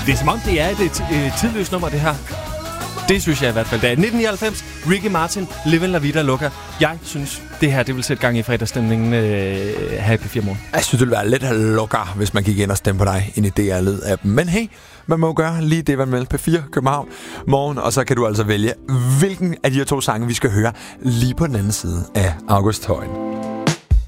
Det er som om, det er et tidløst nummer, det her. Det synes jeg i hvert fald. Det er 1999, Ricky Martin, Livin' La Vida Loca. Jeg synes, det her det vil sætte gang i fredagsstemningen her i P4 Morgen. Jeg synes, det ville være lidt lokker, hvis man gik ind og stemte på dig ind i DR-lyd-appen. Men hey, man må gøre lige det, man vil. P4 København Morgen, og så kan du altså vælge, hvilken af de her 2 sange, vi skal høre lige på den anden side af August Højen.